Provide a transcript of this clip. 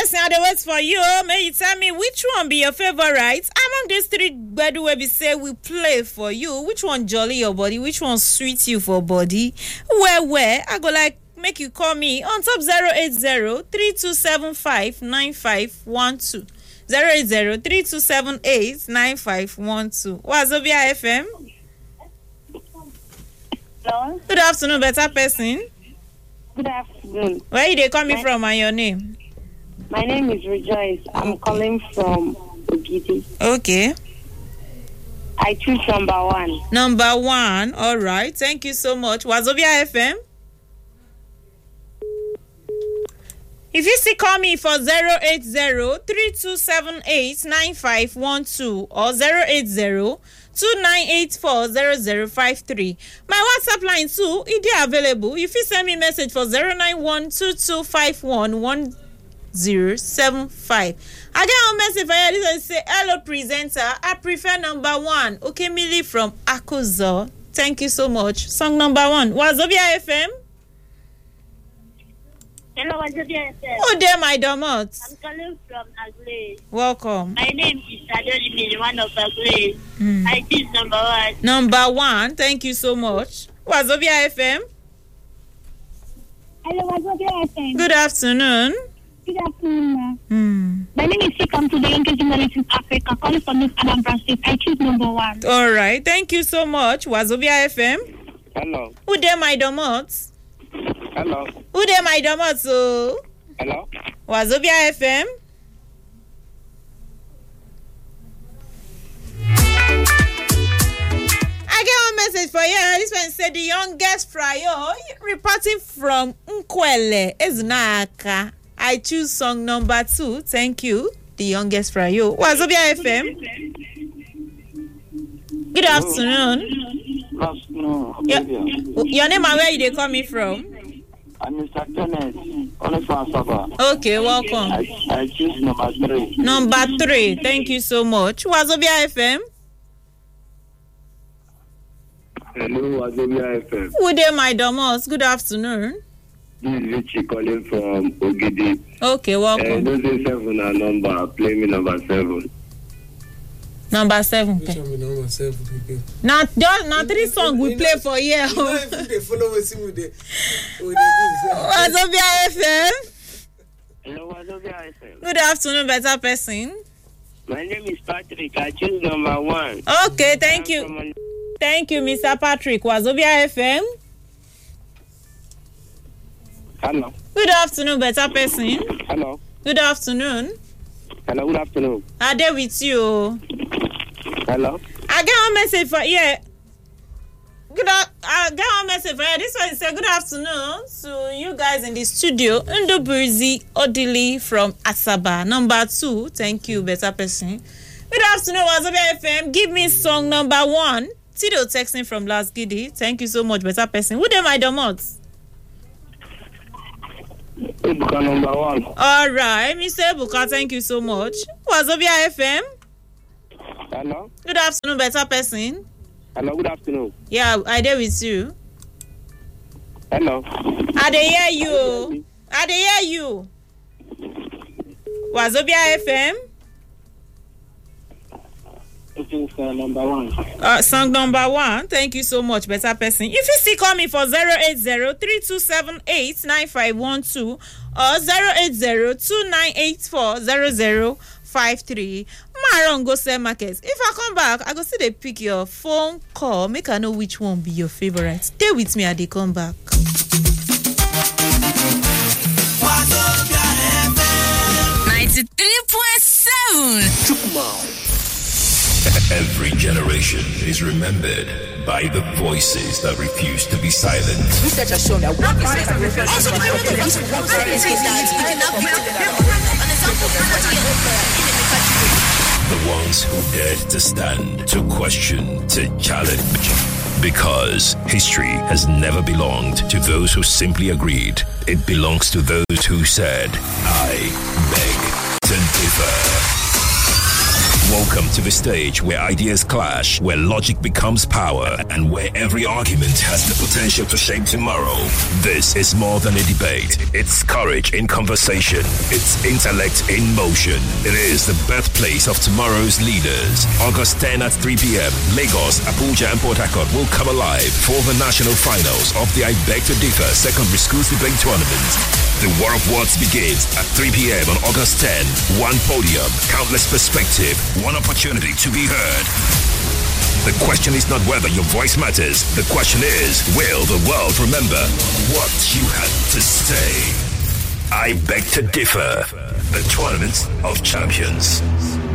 person I dey wait for you. May you tell me which one be your favorite among these three gbedu wey be say we play for you. Which one jolly your body? Which one sweet you for body? Where? I go like make you call me on top 080-3275-9512. 080-3278-9512. Wazobia FM. Hello. Good afternoon, better person. Good afternoon. Where you dey coming from and your name? My name is Rejoice. I'm calling from Ogidi. Okay. I choose number 1. Number 1. All right. Thank you so much. Wazobia FM. If you still call me for 080-3278-9512 or 080-2984-0053. My WhatsApp line too, it is available. If you send me a message for 091-2251-1075. I get a message for you. This one say, hello presenter. I prefer number 1. Okay, Millie from Akuzo. Thank you so much. Song number 1. Wazobia FM. Hello, Wazobia FM. Oh, there, my domot. I'm calling from Aglae. Welcome. My name is Adolimi, one of Aglae. I choose number 1. Number 1. Thank you so much. Wazobia FM. Hello, Wazobia FM. Good afternoon. Good afternoon, ma'am. My name is Sikam to the youngest journalist in Africa, calling from North Anambra State. I choose number 1. All right. Thank you so much. Wazobia FM. Hello. Who there, my domot? Hello. Who there, my domot? So, Hello. Wazobia FM. I get one message for you. This one said the youngest fryo reporting from Nkwele Eznaka. I choose song number 2. Thank you. The youngest fryo. Wazobia FM. Good afternoon. Good afternoon. Your name and where you dey coming from? I'm Mr. Kenneth, calling from Asaba. Okay, welcome. I choose number 3. Number 3. Thank you so much. Wazobia FM. Hello, Wazobia FM. Who there, my domos? Good afternoon. This is Richie calling from Ogidi. Okay, welcome. Those 7 are number. Play me number 7. Number 7. Which one be number 7? Now 3 songs we play for here. You know if they follow us with the Wazobia FM. Hello, Wazobia FM. Good afternoon, better person. My name is Patrick. I choose number 1. Okay, thank you. Thank you, Mr. Patrick. Wazobia FM. Hello. Good afternoon, better person. Hello. Good afternoon. Hello, good afternoon. I there with you. Hello. I get one message for you. I get one message for you. This one say good afternoon to you guys in the studio. Ndubuzi Odili from Asaba. Number 2. Thank you, better person. Good afternoon, Wazobia FM. Give me song number 1. Tido texting from Last Giddy. Thank you so much, better person. Who dem my domots? Ebuka number 1. All right, Mr. Ebuka, thank you so much. Wazobia FM. Hello. Good afternoon, better person. Hello, good afternoon. Yeah, I there with you. Hello. I dey hear you. I dey hear you. Wazobia FM. Number 1. Song number 1. Thank you so much, better person. If you still call me for 080-3278-9512 or 080-2984-0053. Maron go sell markets. If I come back, I go see they pick your phone call. Make I know which one be your favorite. Stay with me as they come back. 93.7. Every generation is remembered by the voices that refuse to be silent. Research has shown that one The ones who dared to stand, to question, to challenge. Because history has never belonged to those who simply agreed. It belongs to those who said, I beg to differ. Welcome to the stage where ideas clash, where logic becomes power, and where every argument has the potential to shape tomorrow. This is more than a debate. It's courage in conversation. It's intellect in motion. It is the birthplace of tomorrow's leaders. August 10 at 3 p.m. Lagos, Abuja, and Port Harcourt will come alive for the national finals of the I Beg to Differ Secondary Schools Debate Tournament. The War of Words begins at 3 p.m. on August 10. One podium, countless perspective, one opportunity to be heard. The question is not whether your voice matters. The question is, will the world remember what you had to say? I Beg to Differ, the Tournament of Champions.